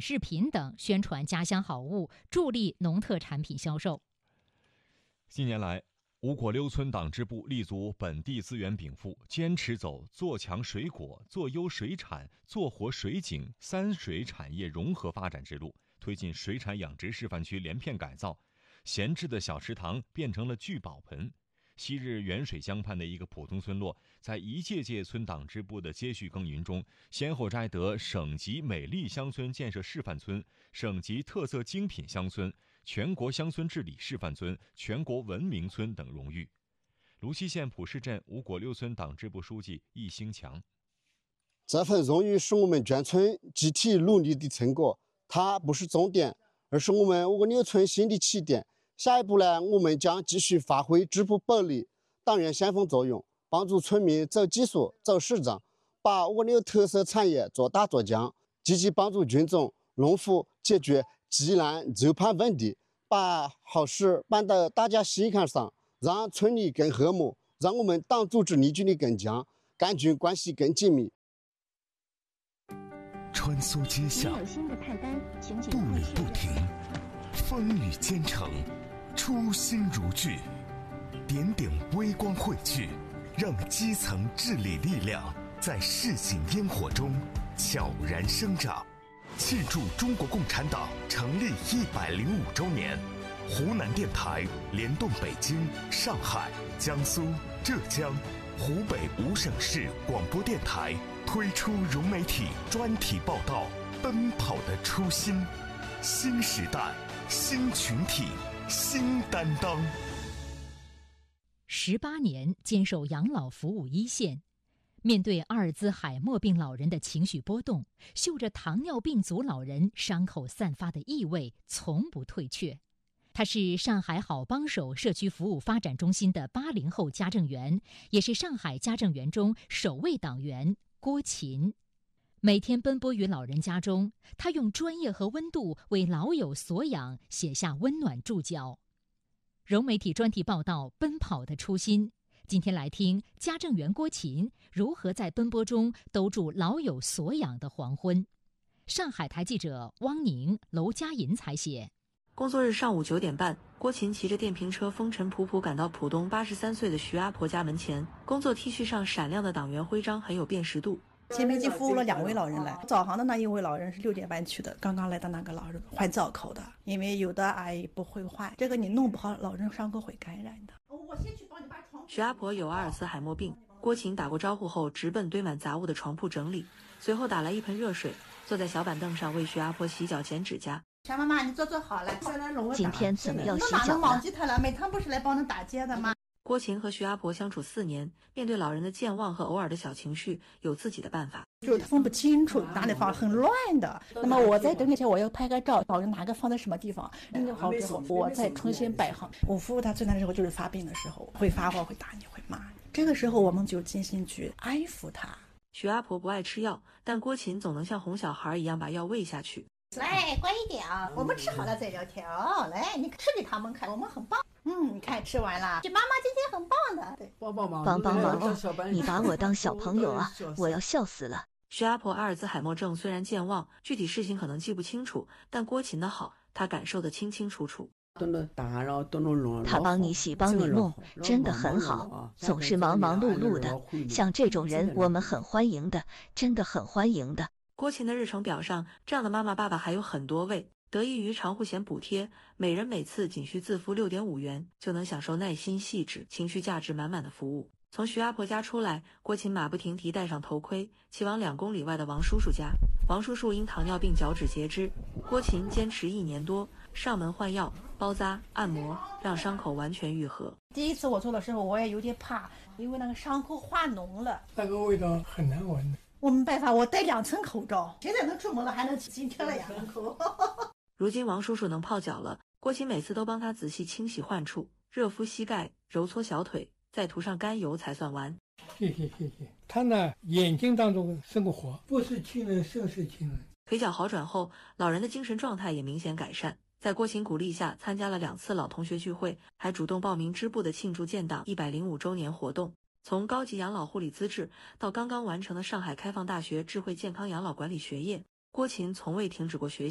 视频等宣传家乡好物，助力农特产品销售。 近年来，五果六村党支部立足本地资源禀赋，坚持走做强水果、做优水产、做活水井三水产业融合发展之路，推进水产养殖示范区连片改造，闲置的小池塘变成了聚宝盆。昔日沅水江畔的一个普通村落，在一届届村党支部的接续耕耘中，先后摘得省级美丽乡村建设示范村、省级特色精品乡村、全国乡村治理示范村、全国文明村等荣誉。泸溪县普市镇五果六村党支部书记易兴强： 这份荣誉是我们全村集体努力的成果，它不是终点，而是我们五果六村新的起点。下一步呢，我们将继续发挥支部本领、党员先锋作用，帮助村民走技术、走市场，把五果六特色产业做大做强，积极帮助群众、农户解决急难就盼问题，把好事办到大家心坎上，让村里更和睦，让我们党组织凝聚力更强，干军关系更紧密。 穿梭街巷，步履不停，风雨兼程，初心如炬，点点微光汇聚，让基层治理力量在市井烟火中悄然生长。庆祝中国共产党成立105周年，湖南电台联动北京、上海、江苏、浙江、湖北5省市广播电台推出融媒体专题报道《奔跑的初心》，新时代、新群体、新担当。 18年坚守养老服务一线，面对阿尔兹海默病老人的情绪波动，嗅着糖尿病足老人伤口散发的异味，从不退却。他是上海好帮手社区服务发展中心的80后家政员，也是上海家政员中首位党员郭琴。每天奔波于老人家中，他用专业和温度为老有所养写下温暖注脚。融媒体专题报道《奔跑的初心》，今天来听家政员郭琴如何在奔波中兜住老有所养的黄昏。上海台记者汪宁、娄佳银采写。 工作日上午9点半，郭琴骑着电瓶车风尘仆仆赶到浦东83岁的徐阿婆家门前，工作 T 恤上闪亮的党员徽章很有辨识度。 前面已经服务了2位老人了，早航的那一位老人是6点半去的，刚刚来的那个老人换造口的，因为有的阿姨不会换，这个你弄不好老人伤口会感染的。我先去帮你把床。 徐阿婆有阿尔茨海默病，郭琴打过招呼后直奔堆满杂物的床铺整理，随后打来一盆热水，坐在小板凳上为徐阿婆洗脚剪指甲。 小妈妈，你坐好了。 今天怎么要洗脚了？忘记他了，每趟不是来帮人打结的吗？ 郭琴和徐阿婆相处4年，面对老人的健忘和偶尔的小情绪，有自己的办法。 就是分不清楚哪里放，很乱的。那么我在整理前，我要拍个照，老人哪个放在什么地方，整理好之后，我再重新摆好。我服务他最难的时候就是发病的时候，会发火，会打你，会骂你。这个时候我们就精心去安抚他。 徐阿婆不爱吃药，但郭琴总能像哄小孩一样把药喂下去。 来，乖一点啊，我们吃好了再聊天哦。来，你吃给他们看，我们很棒。你看吃完了，这妈妈今天很棒的。对， 帮忙哦！你把我当小朋友啊，我要笑死了。 徐阿婆阿尔兹海默症虽然健忘，具体事情可能记不清楚，但郭琴的好，她感受得清清楚楚。 他帮你洗帮你弄，真的很好，总是忙忙碌碌的。像这种人我们很欢迎的，真的很欢迎的。 郭琴的日程表上，这样的妈妈爸爸还有很多位。得益于常护险补贴，每人每次仅需自付6.5元，就能享受耐心细致、情绪价值满满的服务。从徐阿婆家出来，郭琴马不停蹄戴上头盔，骑往2公里外的王叔叔家。王叔叔因糖尿病脚趾截肢，郭琴坚持1年多，上门换药、包扎、按摩，让伤口完全愈合。 第一次我做的时候，我也有点怕，因为那个伤口化脓了， 那个味道很难闻的。 我没办法，我戴2层口罩，现在能出门了，还能今天了呀，门口。 如今王叔叔能泡脚了，郭琴每次都帮他仔细清洗患处，热敷膝盖，揉搓小腿，再涂上甘油才算完。 谢谢。他呢，眼睛当中生过火，不是亲人胜似亲人。 腿脚好转后，老人的精神状态也明显改善。在郭琴鼓励下，参加了2次老同学聚会，还主动报名支部的庆祝建党105周年活动。从高级养老护理资质到刚刚完成的上海开放大学智慧健康养老管理学业，郭琴从未停止过学习。